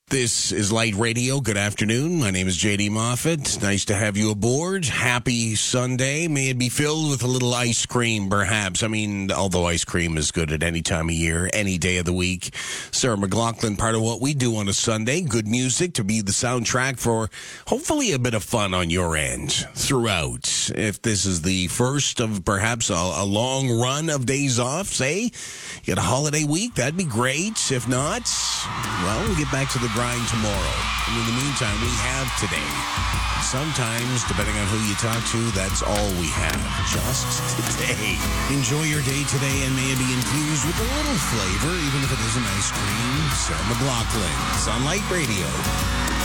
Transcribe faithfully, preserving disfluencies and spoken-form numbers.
This is Light Radio. Good afternoon. My name is J D Moffitt. Nice to have you aboard. Happy Sunday. May it be filled with a little ice cream, perhaps. I mean, although ice cream is good at any time of year, any day of the week. Sarah McLaughlin, part of what we do on a Sunday. Good music to be the soundtrack for hopefully a bit of fun on your end throughout. If this is the first of perhaps a, a long run of days off, say, you got a holiday week, that'd be great. If not, well, we'll get back to the grind tomorrow. And in the meantime, we have today. Sometimes, depending on who you talk to, that's all we have. Just today. Enjoy your day today, and may it be infused with a little flavor, even if it isn't ice cream. Sarah McLaughlin. It's on Light Radio.